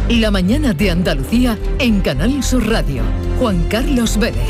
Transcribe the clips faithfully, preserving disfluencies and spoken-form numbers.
La mañana de Andalucía en Canal Sur Radio. Juan Carlos Vélez.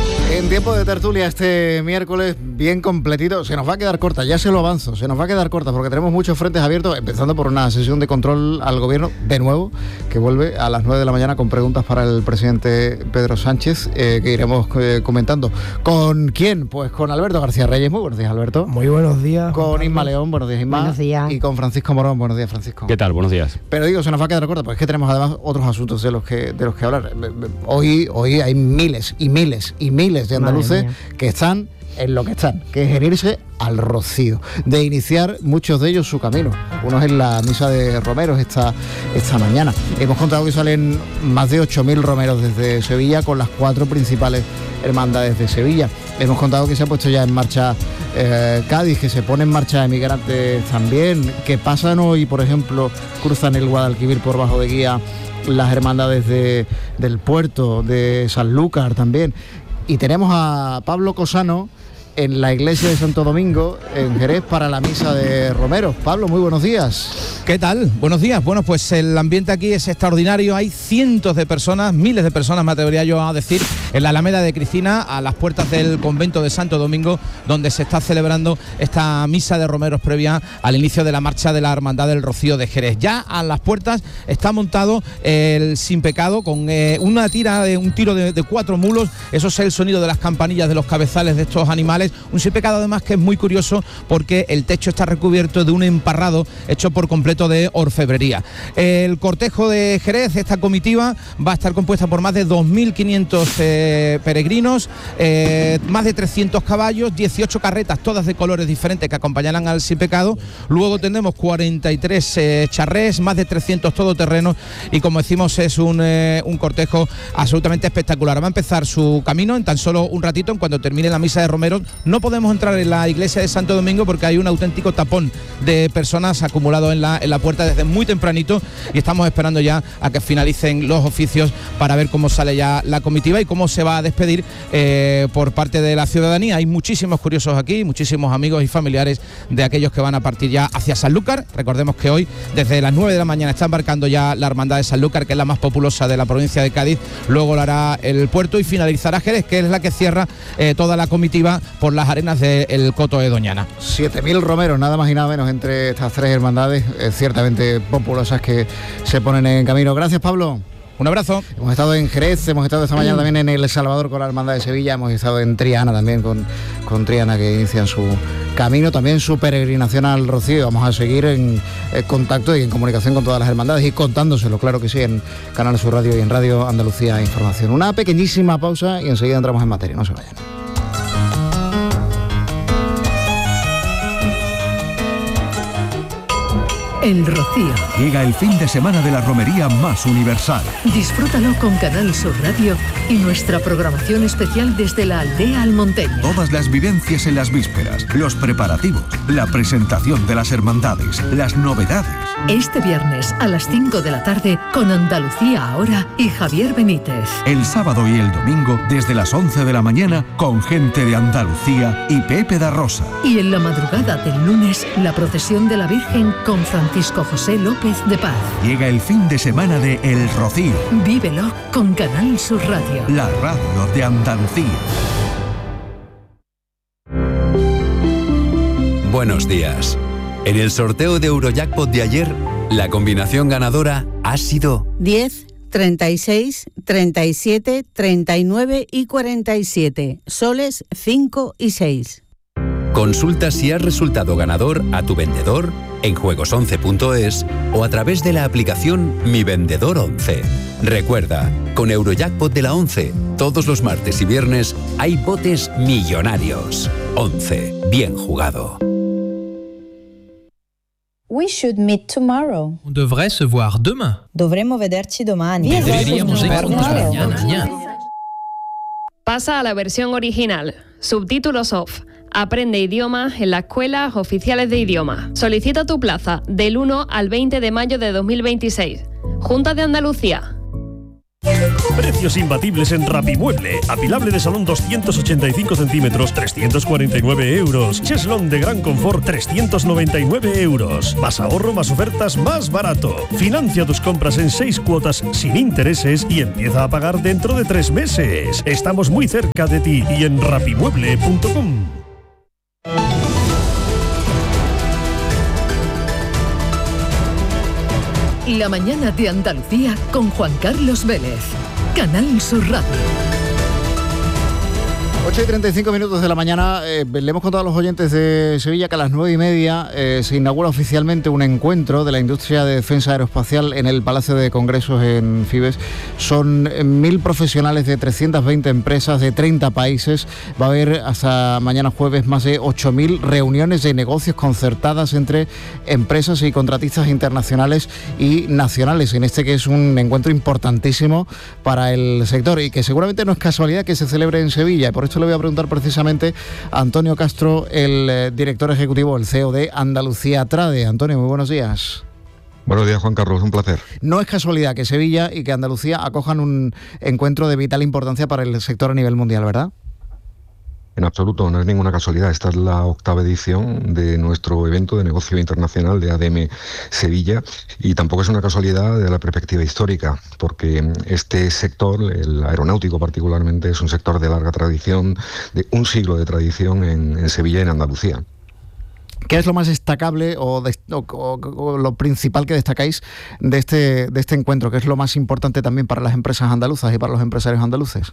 En tiempo de tertulia este miércoles bien completito, se nos va a quedar corta, ya se lo avanzo, se nos va a quedar corta porque tenemos muchos frentes abiertos, empezando por una sesión de control al gobierno, de nuevo, que vuelve a las nueve de la mañana con preguntas para el presidente Pedro Sánchez, eh, que iremos eh, comentando. ¿Con quién? Pues con Alberto García Reyes. Muy buenos días, Alberto. Muy buenos días. Con Isma León. Buenos días, Isma. Buenos días. Y con Francisco Morón. Buenos días, Francisco. ¿Qué tal? Buenos días. Pero digo, se nos va a quedar corta, porque es que tenemos además otros asuntos de los que, de los que hablar. Hoy, hoy hay miles y miles y miles de andaluces que están en lo que están, que es en irse al Rocío, de iniciar muchos de ellos su camino. Unos en la misa de romeros esta, esta mañana. Hemos contado que salen más de ocho mil romeros desde Sevilla, con las cuatro principales hermandades de Sevilla. Hemos contado que se ha puesto ya en marcha eh, Cádiz, que se pone en marcha Emigrantes también, que pasan hoy, por ejemplo, cruzan el Guadalquivir por bajo de guía las hermandades de, del puerto, de Sanlúcar también. Y tenemos a Pablo Cosano en la iglesia de Santo Domingo, en Jerez, para la misa de romeros. Pablo, muy buenos días. ¿Qué tal? Buenos días. Bueno, pues el ambiente aquí es extraordinario. Hay cientos de personas, miles de personas, me atrevería yo a decir, en la Alameda de Cristina, a las puertas del convento de Santo Domingo, donde se está celebrando esta misa de romeros previa al inicio de la marcha de la Hermandad del Rocío de Jerez. Ya a las puertas está montado el Sin Pecado con eh, una tira de un tiro de, de cuatro mulos. Eso es el sonido de las campanillas de los cabezales de estos animales. Un Sin Pecado además que es muy curioso porque el techo está recubierto de un emparrado hecho por completo de orfebrería. El cortejo de Jerez, esta comitiva, va a estar compuesta por más de dos mil quinientos eh, peregrinos, eh, más de trescientos caballos, dieciocho carretas, todas de colores diferentes, que acompañarán al Sin Pecado. Luego tendremos cuarenta y tres eh, charrés, más de trescientos todoterrenos, y como decimos es un, eh, un cortejo absolutamente espectacular. Va a empezar su camino en tan solo un ratito, en cuanto termine la misa de romeros. No podemos entrar en la iglesia de Santo Domingo porque hay un auténtico tapón de personas acumulado en la, en la puerta desde muy tempranito, y estamos esperando ya a que finalicen los oficios para ver cómo sale ya la comitiva y cómo se va a despedir eh, por parte de la ciudadanía. Hay muchísimos curiosos aquí, muchísimos amigos y familiares de aquellos que van a partir ya hacia Sanlúcar. Recordemos que hoy desde las nueve de la mañana está embarcando ya la hermandad de Sanlúcar, que es la más populosa de la provincia de Cádiz. Luego lo hará el puerto y finalizará Jerez, que es la que cierra eh, toda la comitiva por las arenas del Coto de Doñana. siete mil romeros, nada más y nada menos, entre estas tres hermandades eh, ciertamente populosas que se ponen en camino. Gracias, Pablo. Un abrazo. Hemos estado en Jerez, hemos estado esta mañana también en El Salvador con la Hermandad de Sevilla, hemos estado en Triana también con, con Triana, que inician su camino, también su peregrinación al Rocío. Vamos a seguir en, en contacto y en comunicación con todas las hermandades y contándoselo, claro que sí, en Canal Sur Radio y en Radio Andalucía Información. Una pequeñísima pausa y enseguida entramos en materia, no se vayan. El Rocío. Llega el fin de semana de la romería más universal. Disfrútalo con Canal Sur Radio y nuestra programación especial desde la aldea almonteña. Todas las vivencias en las vísperas, los preparativos, la presentación de las hermandades, las novedades. Este viernes a las cinco de la tarde con Andalucía Ahora y Javier Benítez. El sábado y el domingo desde las once de la mañana con gente de Andalucía y Pepe da Rosa. Y en la madrugada del lunes la procesión de la Virgen con Francisco José López de Paz. Llega el fin de semana de El Rocío. Vívelo con Canal Sur Radio. La radio de Andalucía. Buenos días. En el sorteo de Eurojackpot de ayer, la combinación ganadora ha sido diez, treinta y seis, treinta y siete, treinta y nueve y cuarenta y siete. Soles cinco y seis. Consulta si has resultado ganador a tu vendedor en juegos once punto es o a través de la aplicación Mi Vendedor once. Recuerda, con Eurojackpot de la once, todos los martes y viernes hay botes millonarios. once. Bien jugado. We should meet tomorrow. On devrait se voir demain. Dovremmo vederci domani. Deberíamos vernos mañana. Pasa a la versión original. Subtítulos off. Aprende idiomas en las escuelas oficiales de idiomas. Solicita tu plaza del uno al veinte de mayo de dos mil veintiséis. Junta de Andalucía. Precios imbatibles en Rapimueble. Apilable de salón doscientos ochenta y cinco centímetros, trescientos cuarenta y nueve euros. Cheslón de gran confort, trescientos noventa y nueve euros. Más ahorro, más ofertas, más barato. Financia tus compras en seis cuotas sin intereses y empieza a pagar dentro de tres meses. Estamos muy cerca de ti y en rapimueble punto com. La mañana de Andalucía con Juan Carlos Vélez. Canal Sur Radio. ocho y treinta y cinco minutos de la mañana. Eh, le hemos contado a los oyentes de Sevilla que a las nueve y media eh, se inaugura oficialmente un encuentro de la industria de defensa aeroespacial en el Palacio de Congresos en Fibes. Son mil profesionales de trescientas veinte empresas de treinta países. Va a haber hasta mañana jueves más de ocho mil reuniones de negocios concertadas entre empresas y contratistas internacionales y nacionales, en este que es un encuentro importantísimo para el sector y que seguramente no es casualidad que se celebre en Sevilla. Por esto le voy a preguntar precisamente a Antonio Castro, el eh, director ejecutivo, el C E O de Andalucía Trade. Antonio, muy buenos días. Buenos días, Juan Carlos, un placer. No es casualidad que Sevilla y que Andalucía acojan un encuentro de vital importancia para el sector a nivel mundial, ¿verdad? En absoluto, no es ninguna casualidad. Esta es la octava edición de nuestro evento de negocio internacional de A D M Sevilla y tampoco es una casualidad de la perspectiva histórica, porque este sector, el aeronáutico particularmente, es un sector de larga tradición, de un siglo de tradición en, en Sevilla y en Andalucía. ¿Qué es lo más destacable o, de, o, o, o lo principal que destacáis de este, de este encuentro? ¿Qué es lo más importante también para las empresas andaluzas y para los empresarios andaluces?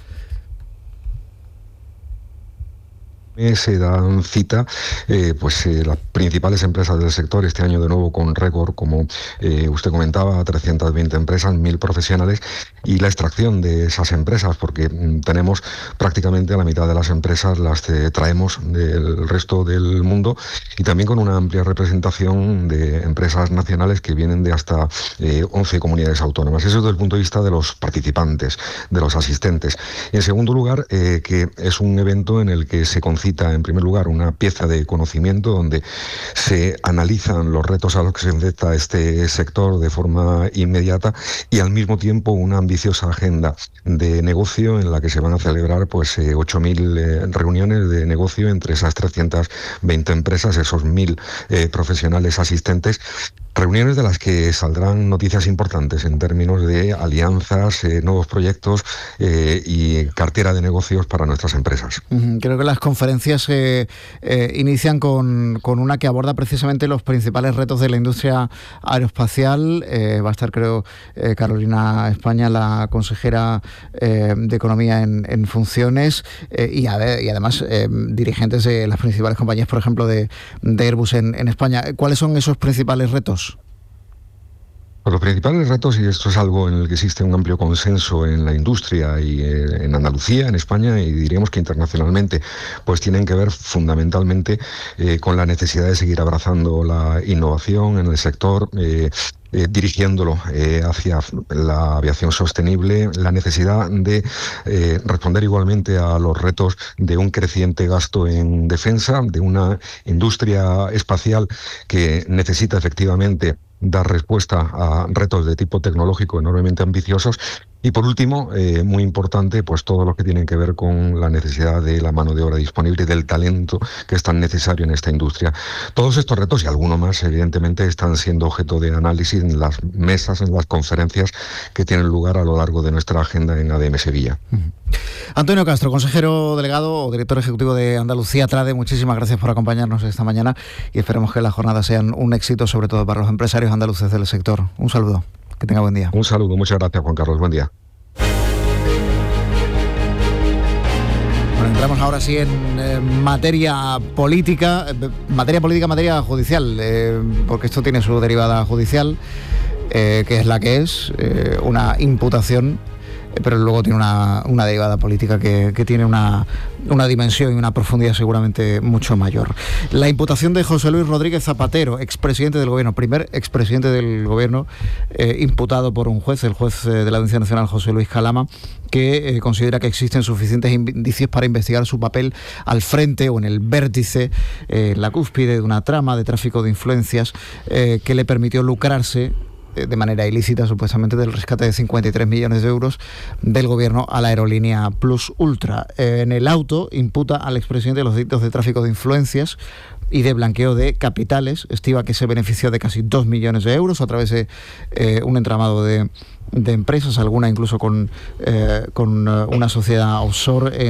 Se dan cita eh, pues eh, las principales empresas del sector, este año de nuevo con récord, como eh, usted comentaba, trescientas veinte empresas, mil profesionales, y la extracción de esas empresas, porque mm, tenemos prácticamente a la mitad de las empresas las eh, traemos del resto del mundo, y también con una amplia representación de empresas nacionales que vienen de hasta eh, once comunidades autónomas. Eso desde el punto de vista de los participantes, de los asistentes. Y en segundo lugar, eh, que es un evento en el que se concita en primer lugar una pieza de conocimiento donde se analizan los retos a los que se enfrenta este sector de forma inmediata y al mismo tiempo una ambiciosa agenda de negocio en la que se van a celebrar pues eh, ocho mil eh, reuniones de negocio entre esas trescientas veinte empresas, esos mil eh, profesionales asistentes. Reuniones de las que saldrán noticias importantes en términos de alianzas, eh, nuevos proyectos eh, y cartera de negocios para nuestras empresas. Creo que las conferencias eh, eh, inician con, con una que aborda precisamente los principales retos de la industria aeroespacial. Eh, va a estar, creo, eh, Carolina España, la consejera eh, de Economía en, en funciones, eh, y, ade- y además eh, dirigentes de las principales compañías, por ejemplo, de, de Airbus en, en España. ¿Cuáles son esos principales retos? Pues los principales retos, y esto es algo en el que existe un amplio consenso en la industria y eh, en Andalucía, en España y diríamos que internacionalmente, pues tienen que ver fundamentalmente eh, con la necesidad de seguir abrazando la innovación en el sector, eh, Eh, dirigiéndolo eh, hacia la aviación sostenible, la necesidad de eh, responder igualmente a los retos de un creciente gasto en defensa, de una industria espacial que necesita efectivamente dar respuesta a retos de tipo tecnológico enormemente ambiciosos. Y por último, eh, muy importante, pues todo lo que tiene que ver con la necesidad de la mano de obra disponible y del talento que es tan necesario en esta industria. Todos estos retos y alguno más, evidentemente, están siendo objeto de análisis en las mesas, en las conferencias que tienen lugar a lo largo de nuestra agenda en A D M Sevilla. Uh-huh. Antonio Castro, consejero delegado o director ejecutivo de Andalucía Trade, muchísimas gracias por acompañarnos esta mañana y esperemos que las jornadas sean un éxito, sobre todo para los empresarios andaluces del sector. Un saludo. Que tenga buen día. Un saludo, muchas gracias, Juan Carlos, buen día. Bueno, entramos ahora sí en eh, materia política, eh, materia política, materia judicial, eh, porque esto tiene su derivada judicial, eh, que es la que es, eh, una imputación, eh, pero luego tiene una, una derivada política que, que tiene una, una dimensión y una profundidad seguramente mucho mayor. La imputación de José Luis Rodríguez Zapatero, expresidente del gobierno, primer expresidente del gobierno, eh, imputado por un juez, el juez eh, de la Audiencia Nacional, José Luis Calama, que eh, considera que existen suficientes indicios para investigar su papel al frente o en el vértice, eh, la cúspide de una trama de tráfico de influencias eh, que le permitió lucrarse de manera ilícita, supuestamente, del rescate de cincuenta y tres millones de euros del gobierno a la aerolínea Plus Ultra. Eh, en el auto imputa al expresidente los delitos de tráfico de influencias y de blanqueo de capitales. Estima que se benefició de casi dos millones de euros a través de eh, un entramado de, de empresas, alguna incluso con, eh, con uh, una sociedad offshore en